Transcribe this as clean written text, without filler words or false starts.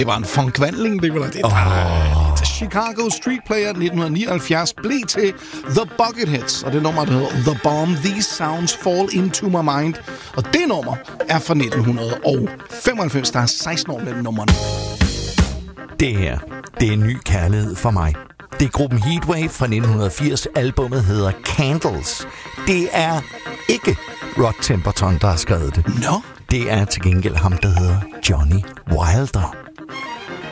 Det var en funkvandling, det var det. Chicago Street Player 1979 blev til The Bucketheads, og det nummer, der hedder The Bomb, These Sounds Fall Into My Mind. Og det nummer er fra 1995, der er 16 år mellem numrene. Det her, det er ny kærlighed for mig. Det er gruppen Heatwave fra 1980. Albummet hedder Candles. Det er ikke Rod Temperton, der har skrevet det. Nå? Det er til gengæld ham, der hedder Johnny Wilder.